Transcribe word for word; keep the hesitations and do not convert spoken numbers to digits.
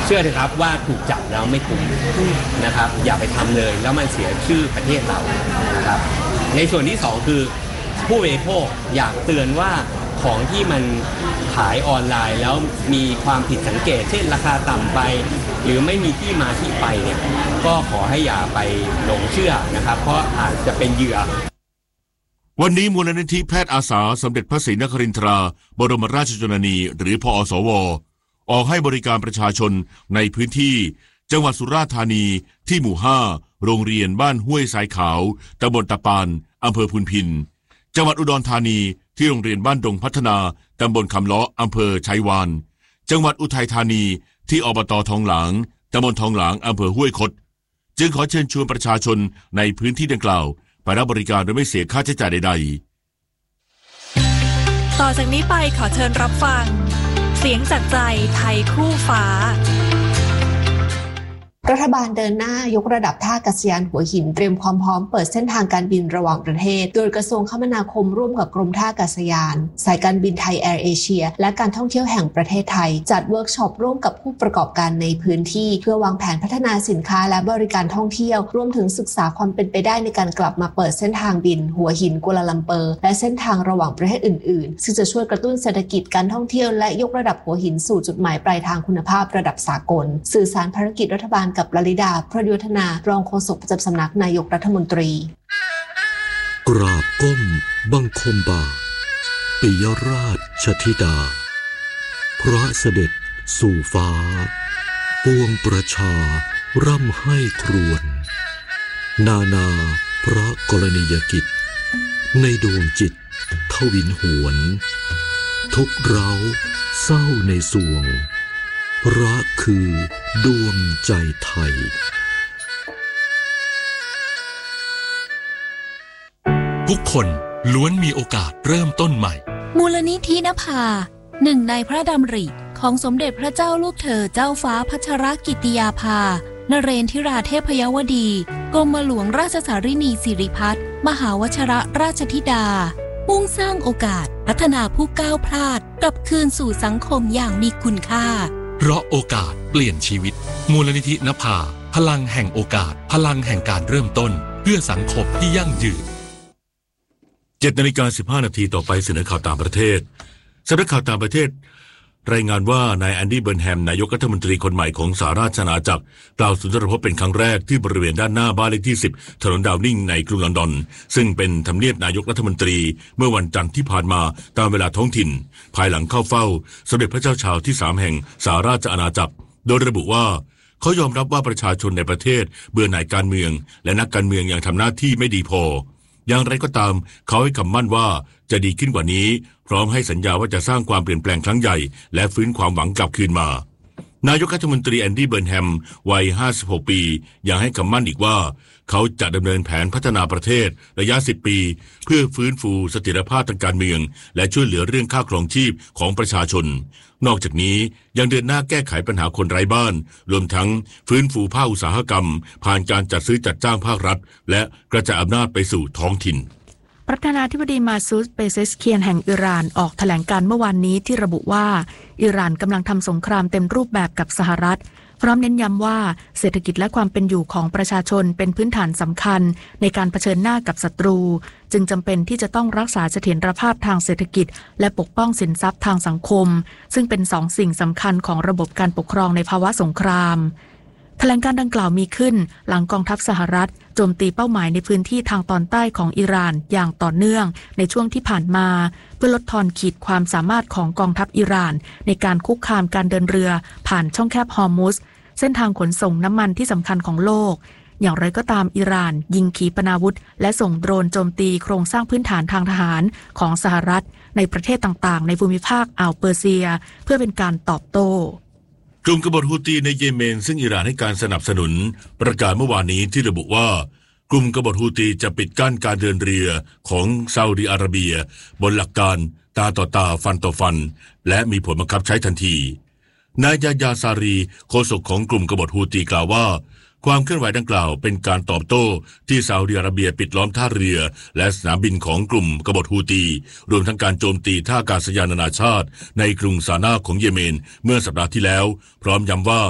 ชื่อเถอะครับว่าถูกจับแล้วไม่คุ้มนะครับอย่าไปทำเลยแล้วมันเสียชื่อประเทศเรานะครับในส่วนที่สองคือผู้บริโภคอยากเตือนว่าของที่มันขายออนไลน์แล้วมีความผิดสังเกตเช่นราคาต่ำไปหรือไม่มีที่มาที่ไปเนี่ยก็ขอให้อย่าไปหลงเชื่อนะครับเพราะอาจจะเป็นเหยื่อวันนี้มูลนิธิแพทย์อาสาสมเด็จพระศรีนครินทราบรมราชชนนีหรือพอสวออกให้บริการประชาชนในพื้นที่จังหวัดสุราษฎร์ธานีที่หมู่ห้าโรงเรียนบ้านห้วยทรายขาวตำบลตะปานอำเภอพุนพินจังหวัดอุดรธานีที่โรงเรียนบ้านดงพัฒนาตำบลคำเลาะอำเภอชัยวานจังหวัดอุทัยธานีที่อบต.ทองหลางตำบลทองหลางอำเภอห้วยคดจึงขอเชิญชวนประชาชนในพื้นที่ดังกล่าวไปรับบริการโดยไม่เสียค่าใช้จ่ายใดๆต่อจากนี้ไปขอเชิญรับฟังเสียงจากใจไทยคู่ฟ้ารัฐบาลเดินหน้ายกระดับท่าอากาศยานหัวหินเตรียมความพร้อมเปิดเส้นทางการบินระหว่างประเทศโดยกระทรวงคมนาคมร่วมกับกรมท่าอากาศยานสายการบินไทยแอร์เอเชียและการท่องเที่ยวแห่งประเทศไทยจัดเวิร์กช็อปร่วมกับผู้ประกอบการในพื้นที่เพื่อวางแผนพัฒนาสินค้าและบริการท่องเที่ยวรวมถึงศึกษาความเป็นไปได้ในการกลับมาเปิดเส้นทางบินหัวหินกัวลาลัมเปอร์และเส้นทางระหว่างประเทศอื่นๆซึ่งจะช่วยกระตุ้นเศรษฐกิจการท่องเที่ยวและยกระดับหัวหินสู่จุดหมายปลายทางคุณภาพระดับสากลสื่อสารภารกิจรัฐบาลกับลลิดาพระยุทธนารองโฆษกประจำสำนักนายกรัฐมนตรีกราบก้มบังคมบาทปิยราชธิดาพระเสด็จสู่ฟ้าปวงประชาร่ำให้ครวญนานาพระกรณียกิจในดวงจิตทวินหวนทุกเร้าเศร้าในสวงรักคือดวงใจไทยทุกคนล้วนมีโอกาสเริ่มต้นใหม่มูลนิธินภาหนึ่งในพระดำริของสมเด็จพระเจ้าลูกเธอเจ้าฟ้าพัชรกิติยาภานเรนทิราเทพยวดีกรมหลวงราชสารินีสิริพัฒน์มหาวชรราชธิดามุ่งสร้างโอกาสพัฒนาผู้ก้าวพลาดกลับคืนสู่สังคมอย่างมีคุณค่าเพราะโอกาสเปลี่ยนชีวิตมูลนิธินภาพลังแห่งโอกาสพลังแห่งการเริ่มต้นเพื่อสังคมที่ยั่งยืนเจ็ดนาฬิกาสิบห้านาทีต่อไปเสนอข่าวต่างประเทศสำนักข่าวต่างประเทศรายงานว่านายแอนดี้เบิร์นแฮมนายกรัฐมนตรีคนใหม่ของสหราชอาณาจักรกล่าวสุนทรพจน์เป็นครั้งแรกที่บริเวณด้านหน้าบ้านเลขที่สิบถนนดาวนิงในกรุงลอนดอนซึ่งเป็นทำเนียบนายกรัฐมนตรีเมื่อวันจันทร์ที่ผ่านมาตามเวลาท้องถิ่นภายหลังเข้าเฝ้าสมเด็จพระเจ้าชาวที่สามแห่งสหราชอาณาจักรโดยระบุว่าเขายอมรับว่าประชาชนในประเทศเบื่อหน่ายการเมืองและนักการเมืองยังทำหน้าที่ไม่ดีพออย่างไรก็ตามเขาให้คำมั่นว่าจะดีขึ้นกว่านี้พร้อมให้สัญญาว่าจะสร้างความเปลี่ยนแปลงครั้งใหญ่และฟื้นความหวังกลับคืนมานายกรัฐมนตรีแอนดี้เบิร์นแฮมวัยห้าสิบหกปียังให้คำมั่นอีกว่าเขาจะดำเนินแผนพัฒนาประเทศระยะสิบปีเพื่อฟื้นฟูเสถียรภาพทางการเมืองและช่วยเหลือเรื่องค่าครองชีพของประชาชนนอกจากนี้ยังเดินหน้าแก้ไขปัญหาคนไร้บ้านรวมทั้งฟื้นฟูภาคอุตสาหกรรมผ่านการจัดซื้อจัดจ้างภาครัฐและกระจายอำนาจไปสู่ท้องถิ่นประธานาธิบดีมาซูดเปเซสเคียนแห่งอิหร่านออกแถลงการเมื่อวานนี้ที่ระบุว่าอิหร่านกำลังทำสงครามเต็มรูปแบบกับสหรัฐพร้อมเน้นย้ำว่าเศรษฐกิจและความเป็นอยู่ของประชาชนเป็นพื้นฐานสำคัญในการเผชิญหน้ากับศัตรูจึงจำเป็นที่จะต้องรักษาเสถียรภาพทางเศรษฐกิจและปกป้องสินทรัพย์ทางสังคมซึ่งเป็นสองสิ่งสำคัญของระบบการปกครองในภาวะสงครามแถลงการดังกล่าวมีขึ้นหลังกองทัพสหรัฐโจมตีเป้าหมายในพื้นที่ทางตอนใต้ของอิหร่านอย่างต่อเนื่องในช่วงที่ผ่านมาเพื่อลดทอนขีดความสามารถของกองทัพอิหร่านในการคุกคามการเดินเรือผ่านช่องแคบฮอร์มุซเส้นทางขนส่งน้ำมันที่สำคัญของโลกอย่างไรก็ตามอิหร่านยิงขีปนาวุธและส่งโดรนโจมตีโครงสร้างพื้นฐานทางทหารของสหรัฐในประเทศต่างๆในภูมิภาคอ่าวเปอร์เซียเพื่อเป็นการตอบโต้กลุ่มกบฏฮูตีในเยเมนซึ่งอิหร่านให้การสนับสนุนประกาศเมื่อวานนี้ที่ระบุว่ากลุ่มกบฏฮูตีจะปิดกั้นการเดินเรือของซาอุดิอาระเบียบนหลักการตาต่อตาฟันต่อฟันและมีผลบังคับใช้ทันทีนายยาญาซารีโฆษกของกลุ่มกบฏฮูตีกล่าวว่าความเคลื่อนไหวดังกล่าวเป็นการตอบโต้ที่ซาอุดิอาระเบียปิดล้อมท่าเรือและสนามบินของกลุ่มกบฏฮูตีรวมทั้งการโจมตีท่าอากาศยานนานาชาติในกรุงซานาของเยเมนเมื่อสัปดาห์ที่แล้วพร้อมย้ำว่า